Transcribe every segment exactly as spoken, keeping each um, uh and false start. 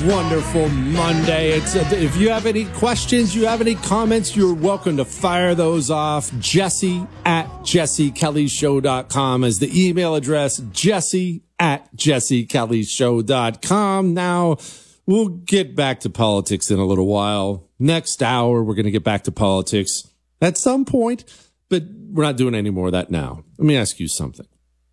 wonderful Monday. It's uh, if you have any questions, you have any comments, you're welcome to fire those off. Jesse at jesse kelly show dot com is the email address. Jesse at jesse kelly show dot com. Now, we'll get back to politics in a little while. Next hour, we're going to get back to politics at some point, but we're not doing any more of that now. Let me ask you something.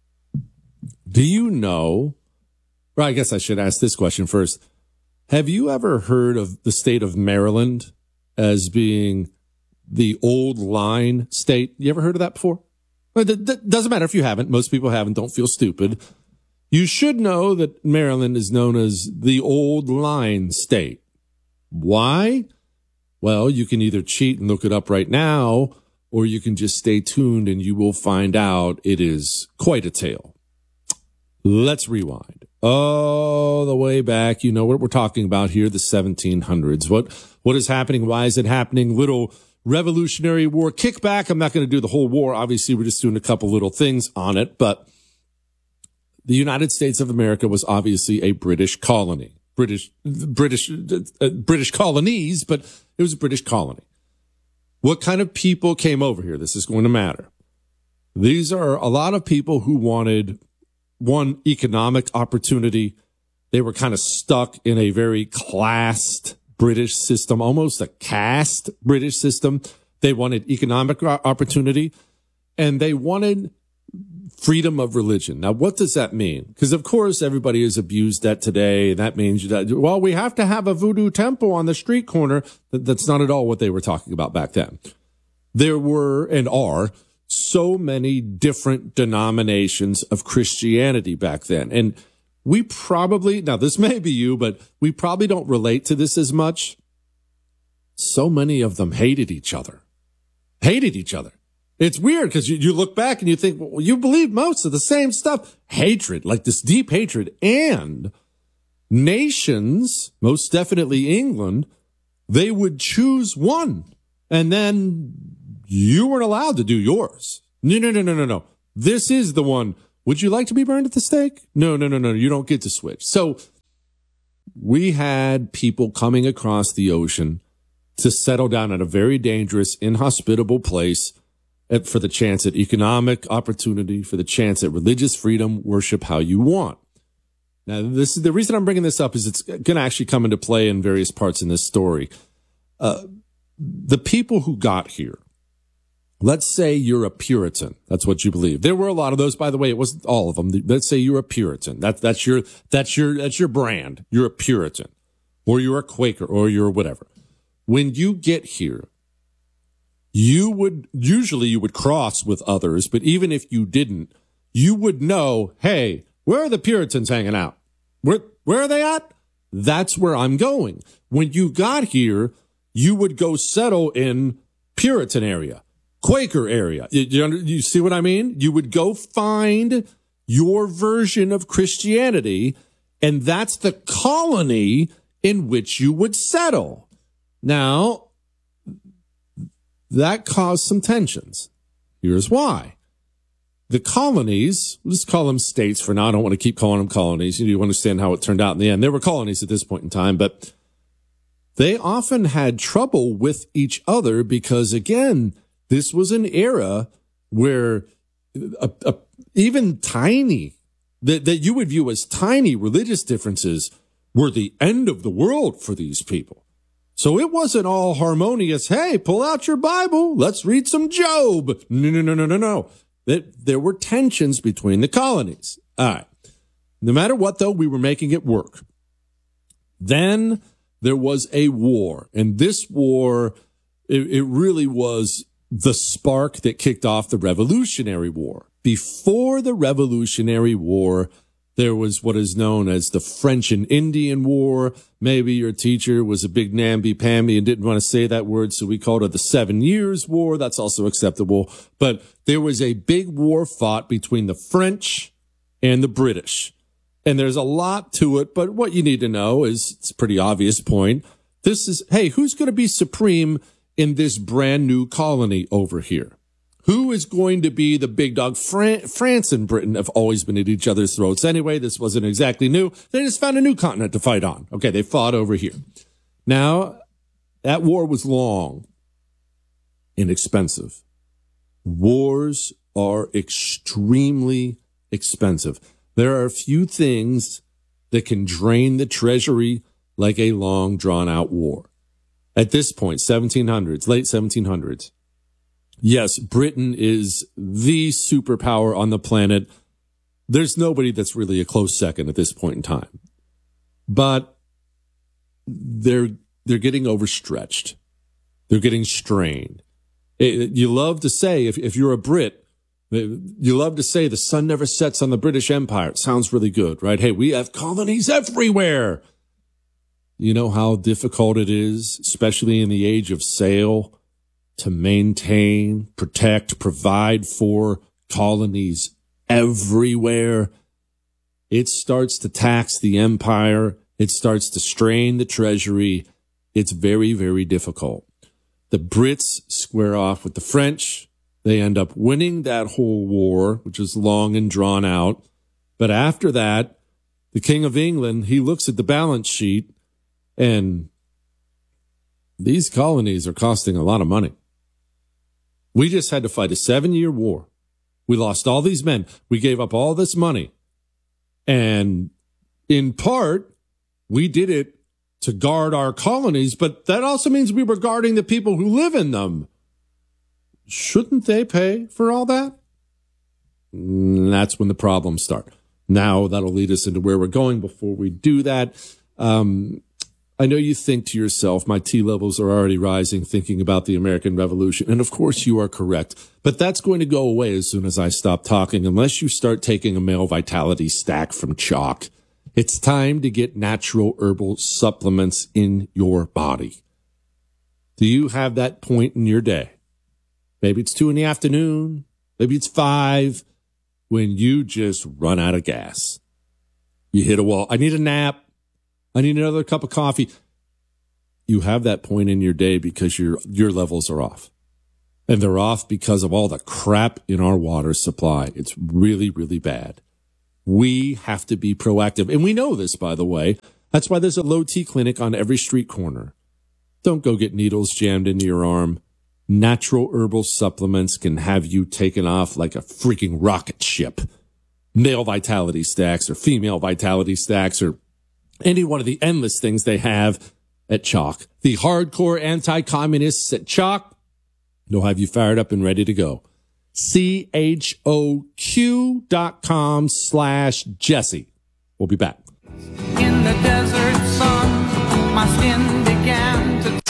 Do you know, or I guess I should ask this question first. Have you ever heard of the state of Maryland as being the old line state? You ever heard of that before? It doesn't matter if you haven't. Most people haven't. Don't feel stupid. You should know that Maryland is known as the old line state. Why? Well, you can either cheat and look it up right now, or you can just stay tuned and you will find out it is quite a tale. Let's rewind. Oh, the way back. You know what we're talking about here, the seventeen hundreds. What, what is happening? Why is it happening? Little Revolutionary War kickback. I'm not going to do the whole war. Obviously, we're just doing a couple little things on it. But the United States of America was obviously a British colony. British, British, uh, British colonies, but it was a British colony. What kind of people came over here? This is going to matter. These are a lot of people who wanted one, economic opportunity. They were kind of stuck in a very classed British system, almost a caste British system. They wanted economic opportunity, and they wanted freedom of religion. Now, what does that mean? Because, of course, everybody has abused that today, and that means that, well, we have to have a voodoo temple on the street corner. That's not at all what they were talking about back then. There were and are so many different denominations of Christianity back then. And we probably, now this may be you, but we probably don't relate to this as much. So many of them hated each other. Hated each other. It's weird because you, you look back and you think, well, you believe most of the same stuff. Hatred, like this deep hatred. And nations, most definitely England, they would choose one. And then you weren't allowed to do yours. No, no, no, no, no, no. This is the one. Would you like to be burned at the stake? No, no, no, no. You don't get to switch. So we had people coming across the ocean to settle down at a very dangerous, inhospitable place for the chance at economic opportunity, for the chance at religious freedom, worship how you want. Now, this is the reason I'm bringing this up is it's going to actually come into play in various parts in this story. Uh, the people who got here, let's say you're a Puritan. That's what you believe. There were a lot of those, by the way. It wasn't all of them. Let's say you're a Puritan. That's, that's your, that's your, that's your brand. You're a Puritan, or you're a Quaker, or you're whatever. When you get here, you would, usually you would cross with others, but even if you didn't, you would know, hey, where are the Puritans hanging out? Where, where are they at? That's where I'm going. When you got here, you would go settle in Puritan area, Quaker area. You, you, you see what I mean? You would go find your version of Christianity, and that's the colony in which you would settle. Now, that caused some tensions. Here's why. The colonies, let's call them states for now. I don't want to keep calling them colonies. You understand how it turned out in the end. They were colonies at this point in time, but they often had trouble with each other because, again, this was an era where a, a, even tiny, that, that you would view as tiny religious differences were the end of the world for these people. So it wasn't all harmonious. Hey, pull out your Bible. Let's read some Job. No, no, no, no, no, no. There were tensions between the colonies. All right. No matter what, though, we were making it work. Then there was a war. And this war, it, it really was the spark that kicked off the Revolutionary War. Before the Revolutionary War, there was what is known as the French and Indian War. Maybe your teacher was a big namby-pamby and didn't want to say that word, so we called it the Seven Years' War. That's also acceptable. But there was a big war fought between the French and the British. And there's a lot to it, but what you need to know is, it's a pretty obvious point. This is, hey, who's going to be supreme in this brand new colony over here? Who is going to be the big dog? Fran- France and Britain have always been at each other's throats anyway. This wasn't exactly new. They just found a new continent to fight on. Okay, they fought over here. Now, that war was long and expensive. Wars are extremely expensive. There are a few things that can drain the treasury like a long, drawn-out war. At this point, seventeen hundreds, late seventeen hundreds, yes, Britain is the superpower on the planet. There's nobody that's really a close second at this point in time. But they're they're getting overstretched. They're getting strained. It, you love to say, if, if you're a Brit, you love to say the sun never sets on the British Empire. It sounds really good, right? Hey, we have colonies everywhere. You know how difficult it is, especially in the age of sail, to maintain, protect, provide for colonies everywhere. It starts to tax the empire. It starts to strain the treasury. It's very, very difficult. The Brits square off with the French. They end up winning that whole war, which is long and drawn out. But after that, the King of England, he looks at the balance sheet, and these colonies are costing a lot of money. We just had to fight a seven-year war. We lost all these men. We gave up all this money. And in part, we did it to guard our colonies, but that also means we were guarding the people who live in them. Shouldn't they pay for all that? And that's when the problems start. Now that'll lead us into where we're going. Before we do that, um, I know you think to yourself, my T levels are already rising thinking about the American Revolution. And of course you are correct, but that's going to go away as soon as I stop talking, unless you start taking a male vitality stack from Chalk. It's time to get natural herbal supplements in your body. Do you have that point in your day? Maybe it's two in the afternoon. Maybe it's five when you just run out of gas. You hit a wall. I need a nap. I need another cup of coffee. You have that point in your day because your your levels are off. And they're off because of all the crap in our water supply. It's really, really bad. We have to be proactive. And we know this, by the way. That's why there's a low T clinic on every street corner. Don't go get needles jammed into your arm. Natural herbal supplements can have you taken off like a freaking rocket ship. Male vitality stacks or female vitality stacks or any one of the endless things they have at Chalk. The hardcore anti-communists at Chalk, they'll have you fired up and ready to go. C H O Q dot com slash Jesse. We'll be back. In the desert sun, my skin began to...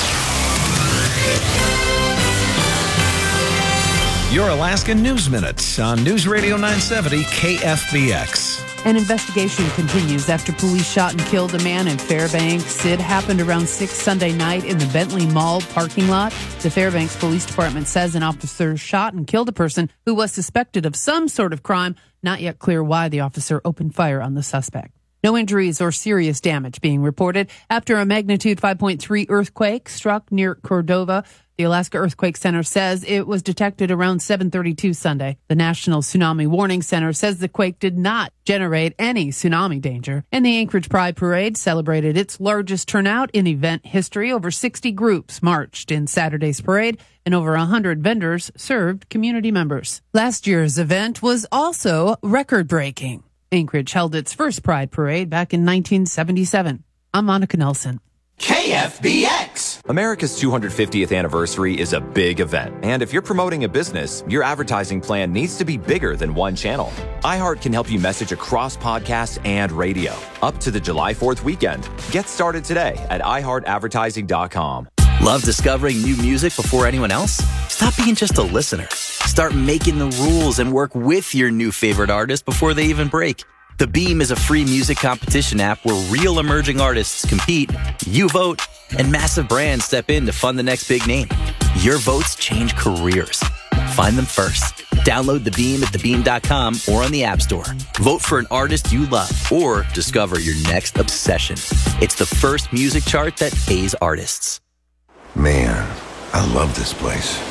Your Alaska News Minute on News Radio nine seventy K F B X. An investigation continues after police shot and killed a man in Fairbanks. It happened around six Sunday night in the Bentley Mall parking lot. The Fairbanks Police Department says an officer shot and killed a person who was suspected of some sort of crime. Not yet clear why the officer opened fire on the suspect. No injuries or serious damage being reported after a magnitude five point three earthquake struck near Cordova. The Alaska Earthquake Center says it was detected around seven thirty-two Sunday. The National Tsunami Warning Center says the quake did not generate any tsunami danger. And the Anchorage Pride Parade celebrated its largest turnout in event history. Over sixty groups marched in Saturday's parade, and over one hundred vendors served community members. Last year's event was also record-breaking. Anchorage held its first Pride Parade back in nineteen seventy-seven. I'm Monica Nelson. K F B X. America's two hundred fiftieth anniversary is a big event. And if you're promoting a business, your advertising plan needs to be bigger than one channel. iHeart can help you message across podcasts and radio up to the July fourth weekend. Get started today at i heart advertising dot com. Love discovering new music before anyone else? Stop being just a listener. Start making the rules and work with your new favorite artist before they even break. The Beam is a free music competition app where real emerging artists compete, you vote, and massive brands step in to fund the next big name. Your votes change careers. Find them first. Download The Beam at the beam dot com or on the App Store. Vote for an artist you love or discover your next obsession. It's the first music chart that pays artists. Man, I love this place.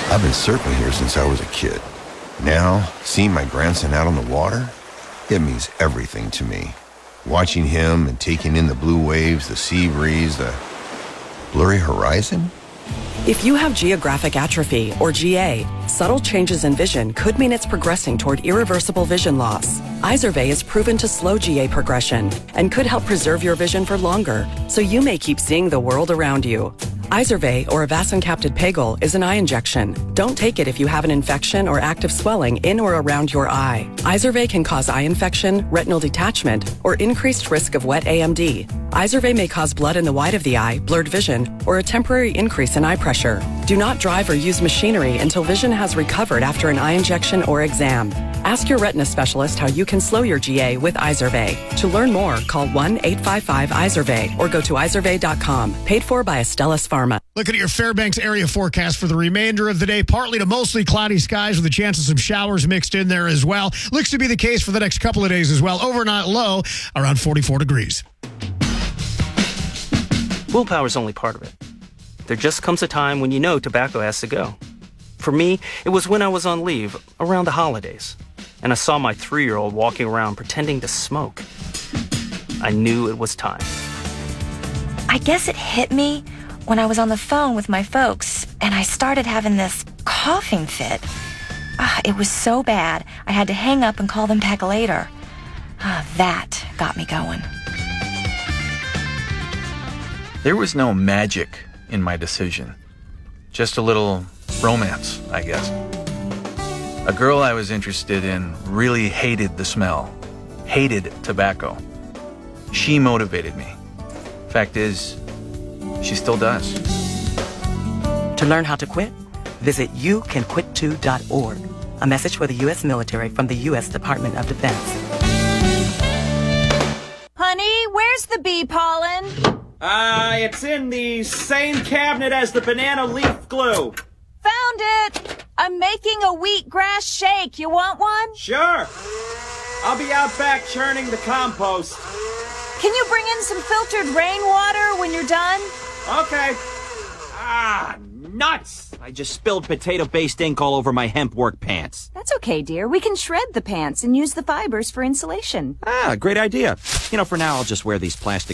I've been surfing here since I was a kid. Now, seeing my grandson out on the water, it means everything to me. Watching him and taking in the blue waves, the sea breeze, the blurry horizon. If you have geographic atrophy, or G A, subtle changes in vision could mean it's progressing toward irreversible vision loss. Izervay is proven to slow G A progression and could help preserve your vision for longer, so you may keep seeing the world around you. Izervay, or avacincaptad pegol, is an eye injection. Don't take it if you have an infection or active swelling in or around your eye. Izervay can cause eye infection, retinal detachment, or increased risk of wet A M D. Izervay may cause blood in the white of the eye, blurred vision, or a temporary increase in eye pressure. Do not drive or use machinery until vision has recovered after an eye injection or exam. Ask your retina specialist how you can slow your G A with Izervay. To learn more, call one eight five five Izervay or go to izervay dot com. Paid for by Astellas Pharma. Looking at your Fairbanks area forecast for the remainder of the day, partly to mostly cloudy skies with a chance of some showers mixed in there as well. Looks to be the case for the next couple of days as well. Overnight low around forty-four degrees. Willpower's only part of it. There just comes a time when you know tobacco has to go. For me, it was when I was on leave around the holidays, and I saw my three-year-old walking around pretending to smoke. I knew it was time. I guess it hit me when I was on the phone with my folks, and I started having this coughing fit. Ah, it was so bad, I had to hang up and call them back later. Ah, that got me going. There was no magic in my decision. Just a little romance, I guess. A girl I was interested in really hated the smell, hated tobacco. She motivated me. Fact is, she still does. To learn how to quit, visit you can quit too dot org. A message for the U S military from the U S Department of Defense. Honey, where's the bee pollen? Uh, it's in the same cabinet as the banana leaf glue. Found it! I'm making a wheatgrass shake. You want one? Sure. I'll be out back churning the compost. Can you bring in some filtered rainwater when you're done? Okay. Ah, nuts! I just spilled potato-based ink all over my hemp work pants. That's okay, dear. We can shred the pants and use the fibers for insulation. Ah, great idea. You know, for now, I'll just wear these plastic